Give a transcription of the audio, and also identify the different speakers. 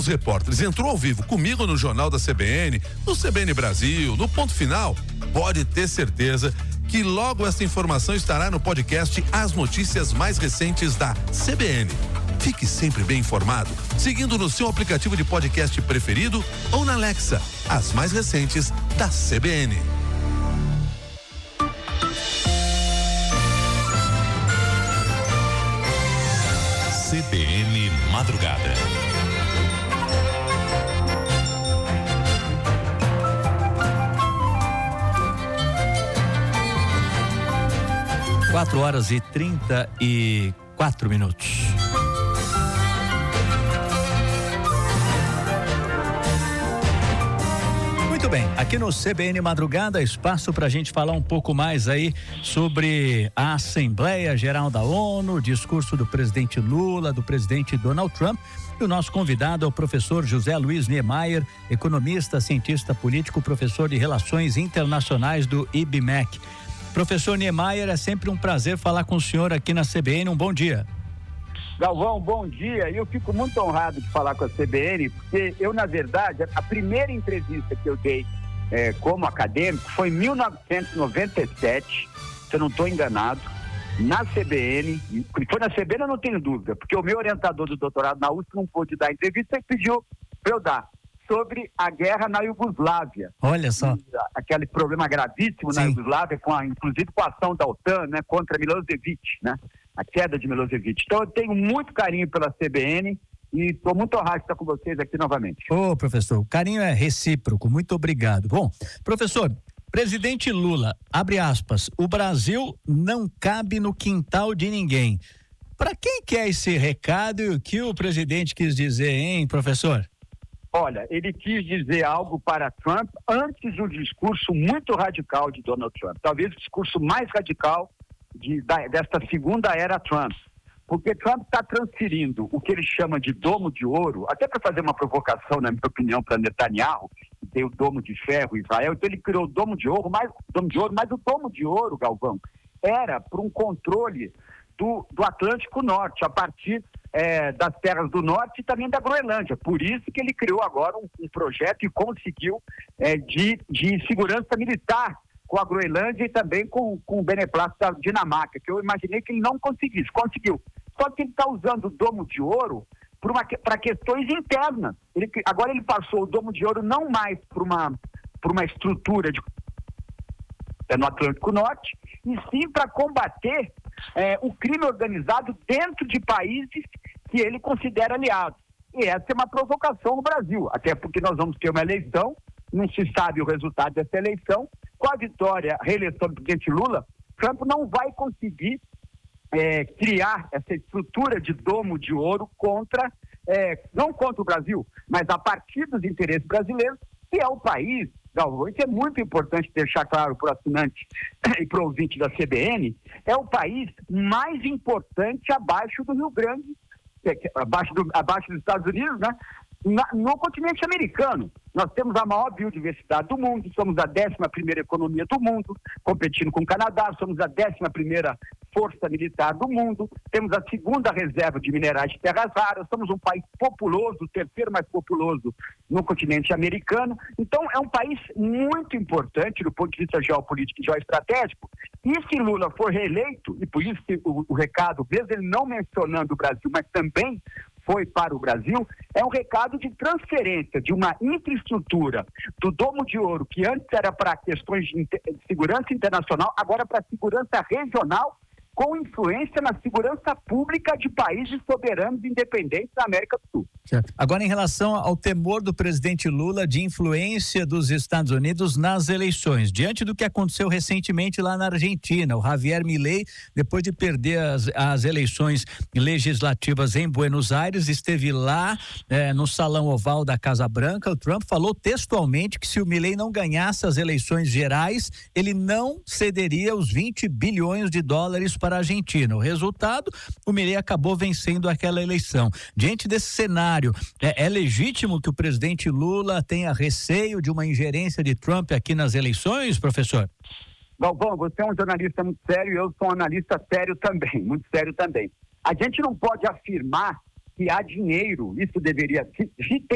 Speaker 1: repórteres entrou ao vivo comigo no Jornal da CBN, no CBN Brasil, no Ponto Final, pode ter certeza que logo essa informação estará no podcast As Notícias Mais Recentes da CBN. Fique sempre bem informado, seguindo no seu aplicativo de podcast preferido ou na Alexa, as mais recentes da CBN.
Speaker 2: CBN Madrugada.
Speaker 3: Quatro horas e 34 minutos. Muito bem, aqui no CBN Madrugada, espaço para a gente falar um pouco mais aí sobre a Assembleia Geral da ONU, o discurso do presidente Lula, do presidente Donald Trump. E o nosso convidado é o professor José Luiz Niemeyer, economista, cientista político, professor de Relações Internacionais do IBMEC. Professor Niemeyer, é sempre um prazer falar com o senhor aqui na CBN. Um bom dia.
Speaker 4: Galvão, bom dia. Eu fico muito honrado de falar com a CBN, porque eu, na verdade, a primeira entrevista que eu dei como acadêmico foi em 1997, se eu não estou enganado, na CBN. Foi na CBN, eu não tenho dúvida, porque o meu orientador do doutorado na USP não pôde dar entrevista e pediu para eu dar, sobre a guerra na Iugoslávia.
Speaker 3: Olha só.
Speaker 4: Aquele problema gravíssimo na Iugoslávia, inclusive com a ação da OTAN, né, contra Milosevic, né? A queda de Milosevic. Então eu tenho muito carinho pela CBN e estou muito honrado de estar com vocês aqui novamente.
Speaker 3: Ô, professor, o carinho é recíproco, muito obrigado. Bom, professor, presidente Lula, abre aspas, o Brasil não cabe no quintal de ninguém. Para quem que é esse recado e o que o presidente quis dizer, hein, professor?
Speaker 4: Olha, ele quis dizer algo para Trump antes do discurso muito radical de Donald Trump. Talvez o discurso mais radical desta segunda era Trump. Porque Trump está transferindo o que ele chama de domo de ouro, até para fazer uma provocação, na minha opinião, para Netanyahu, que tem o domo de ferro em Israel. Então ele criou o domo de ouro, mas o domo de ouro, Galvão, era para um controle do Atlântico Norte, a partir das terras do norte e também da Groenlândia. Por isso que ele criou agora um projeto e conseguiu de segurança militar com a Groenlândia e também com o beneplácito da Dinamarca, que eu imaginei que ele não conseguisse. Conseguiu. Só que ele está usando o domo de ouro para questões internas. Agora ele passou o domo de ouro não mais para uma estrutura no Atlântico Norte, e sim para combater o crime organizado dentro de países que ele considera aliados. E essa é uma provocação no Brasil, até porque nós vamos ter uma eleição, não se sabe o resultado dessa eleição. Com a vitória, a reeleição do presidente Lula, Trump não vai conseguir criar essa estrutura de domo de ouro não contra o Brasil, mas a partir dos interesses brasileiros, que é o país, Galvão, isso é muito importante deixar claro para o assinante e para o ouvinte da CBN, é o país mais importante abaixo do Rio Grande, abaixo dos Estados Unidos, né? No continente americano. Nós temos a maior biodiversidade do mundo, somos a 11ª economia do mundo, competindo com o Canadá, somos a 11ª força militar do mundo, temos a 2ª reserva de minerais de terras raras, somos um país populoso, o 3º mais populoso no continente americano. Então é um país muito importante do ponto de vista geopolítico e geoestratégico. E se Lula for reeleito, e por isso que o recado, mesmo ele não mencionando o Brasil, mas também foi para o Brasil, é um recado de transferência de uma infraestrutura do domo de ouro, que antes era para questões de segurança internacional, agora para segurança regional, com influência na segurança pública de países soberanos e independentes da América do Sul.
Speaker 3: Certo. Agora, em relação ao temor do presidente Lula de influência dos Estados Unidos nas eleições, diante do que aconteceu recentemente lá na Argentina, o Javier Milei, depois de perder as eleições legislativas em Buenos Aires, esteve lá no Salão Oval da Casa Branca. O Trump falou textualmente que se o Milei não ganhasse as eleições gerais, ele não cederia os 20 bilhões de dólares para a Argentina. O resultado, o Milei acabou vencendo aquela eleição. Diante desse cenário, é legítimo que o presidente Lula tenha receio de uma ingerência de Trump aqui nas eleições, professor?
Speaker 4: Galvão, você é um jornalista muito sério e eu sou um analista sério também, muito sério também. A gente não pode afirmar que há dinheiro, isso deveria...